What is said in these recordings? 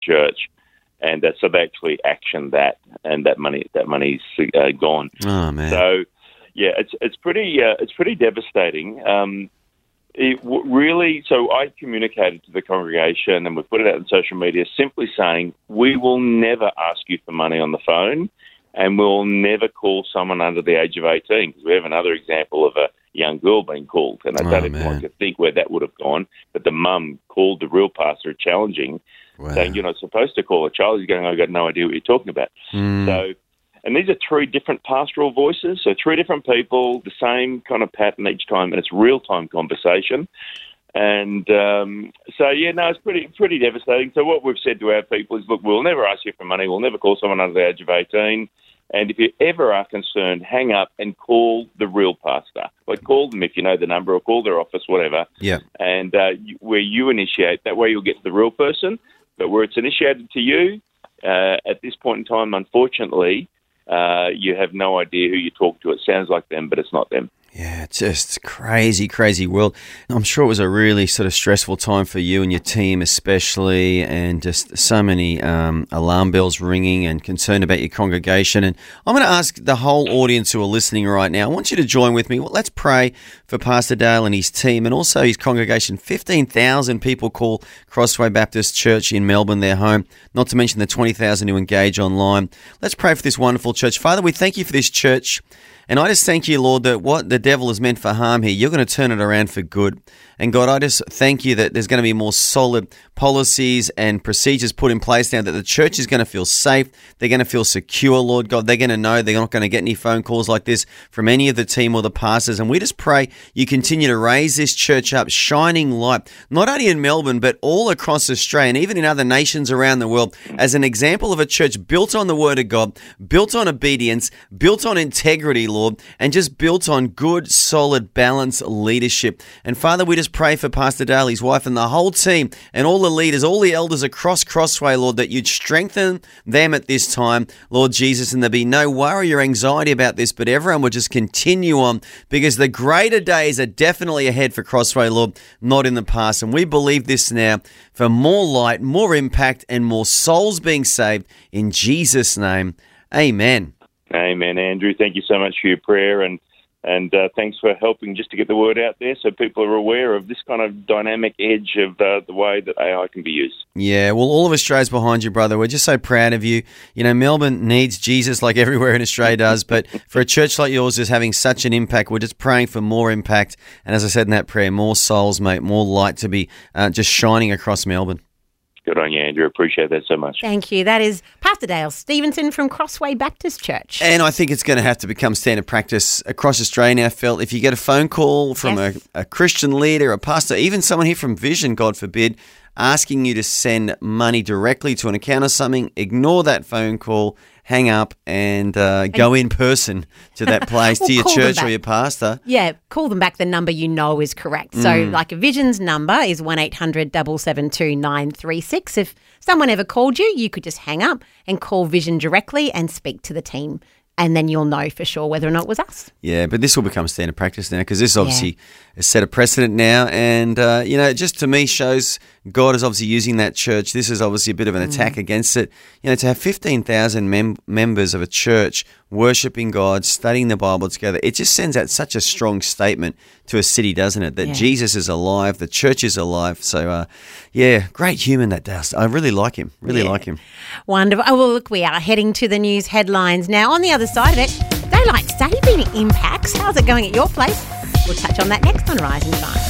church. And so they actually actioned that, and that money's gone. Oh man! So yeah, it's pretty devastating. Really, so I communicated to the congregation, and we put it out on social media, simply saying we will never ask you for money on the phone, and we'll never call someone under the age of 18, because we have another example of a young girl being called, and I don't even want to think where that would have gone. But the mum called the real pastor, challenging. Wow. Saying you're not supposed to call a child. He's going, I've got no idea what you're talking about. So, and these are three different pastoral voices, so three different people, the same kind of pattern each time, and it's real-time conversation. And it's pretty devastating. So what we've said to our people is, look, we'll never ask you for money. We'll never call someone under the age of 18. And if you ever are concerned, hang up and call the real pastor. Like, call them if you know the number, or call their office, whatever. Yeah. And where you initiate, that way you'll get to the real person. But where it's initiated to you, at this point in time, unfortunately, you have no idea who you talk to. It sounds like them, but it's not them. Yeah, just crazy, crazy world. I'm sure it was a really sort of stressful time for you and your team especially, and just so many alarm bells ringing and concern about your congregation. And I'm going to ask the whole audience who are listening right now, I want you to join with me. Well, let's pray for Pastor Dale and his team and also his congregation. 15,000 people call Crossway Baptist Church in Melbourne their home, not to mention the 20,000 who engage online. Let's pray for this wonderful church. Father, we thank you for this church. And I just thank you, Lord, that what the devil has meant for harm here, you're going to turn it around for good. And God, I just thank you that there's going to be more solid policies and procedures put in place now, that the church is going to feel safe. They're going to feel secure, Lord God. They're going to know they're not going to get any phone calls like this from any of the team or the pastors. And we just pray you continue to raise this church up, shining light, not only in Melbourne, but all across Australia and even in other nations around the world, as an example of a church built on the Word of God, built on obedience, built on integrity, Lord, and just built on good, solid, balanced leadership. And Father, we just pray for Pastor Dale, his wife, and the whole team, and all the leaders, all the elders across Crossway, Lord, that you'd strengthen them at this time, Lord Jesus, and there'd be no worry or anxiety about this, but everyone would just continue on, because the greater days are definitely ahead for Crossway, Lord, not in the past. And we believe this now for more light, more impact, and more souls being saved. In Jesus' name, amen. Amen, Andrew. Thank you so much for your prayer, and thanks for helping just to get the word out there so people are aware of this kind of dynamic edge of the way that AI can be used. Yeah, well, all of Australia's behind you, brother. We're just so proud of you. You know, Melbourne needs Jesus like everywhere in Australia does, but for a church like yours is having such an impact, we're just praying for more impact. And as I said in that prayer, more souls, mate, more light to be just shining across Melbourne. Good on you, Andrew. Appreciate that so much. Thank you. That is Pastor Dale Stevenson from Crossway Baptist Church. And I think it's going to have to become standard practice across Australia now, Phil. If you get a phone call from a Christian leader, a pastor, even someone here from Vision, God forbid, asking you to send money directly to an account or something, ignore that phone call, hang up, and go in person to that place, to your church or your pastor. Yeah, call them back. The number you know is correct. So like a Vision's number is 1-800-772-936. If someone ever called you, you could just hang up and call Vision directly and speak to the team. And then you'll know for sure whether or not it was us. Yeah, but this will become standard practice now, because this obviously has set a precedent now. And, it just to me shows God is obviously using that church. This is obviously a bit of an attack against it. You know, to have 15,000 members of a church worshipping God, studying the Bible together, it just sends out such a strong statement to a city, doesn't it? That Jesus is alive, the church is alive. So, great human that does. I really like him, like him. Wonderful. Oh, well, look, we are heading to the news headlines now. On the other side of it, daylight saving impacts. How's it going at your place? We'll touch on that next on Rise and Shine.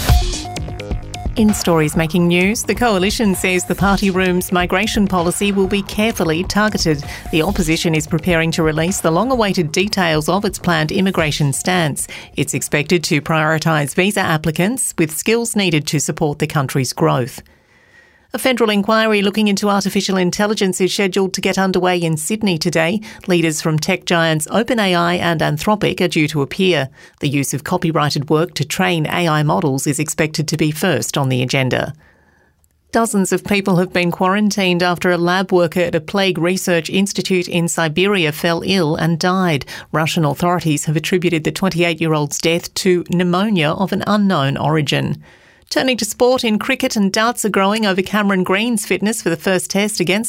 In stories making news, the Coalition says the party room's migration policy will be carefully targeted. The opposition is preparing to release the long-awaited details of its planned immigration stance. It's expected to prioritise visa applicants with skills needed to support the country's growth. A federal inquiry looking into artificial intelligence is scheduled to get underway in Sydney today. Leaders from tech giants OpenAI and Anthropic are due to appear. The use of copyrighted work to train AI models is expected to be first on the agenda. Dozens of people have been quarantined after a lab worker at a plague research institute in Siberia fell ill and died. Russian authorities have attributed the 28-year-old's death to pneumonia of an unknown origin. Turning to sport, in cricket, and doubts are growing over Cameron Green's fitness for the first test against